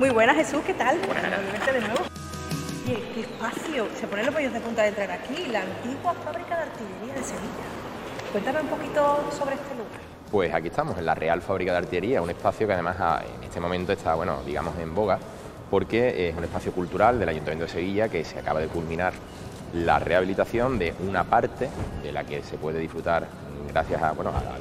Muy buenas, Jesús, ¿qué tal? Buenas. Verte de nuevo. Oye, qué espacio. Se ponen los pelos de punta de entrar aquí, la antigua fábrica de artillería de Sevilla. Cuéntame un poquito sobre este lugar. Pues aquí estamos, en la Real Fábrica de Artillería, un espacio que además en este momento está, bueno, digamos, en boga, porque es un espacio cultural del Ayuntamiento de Sevilla que se acaba de culminar la rehabilitación de una parte de la que se puede disfrutar gracias a, bueno, a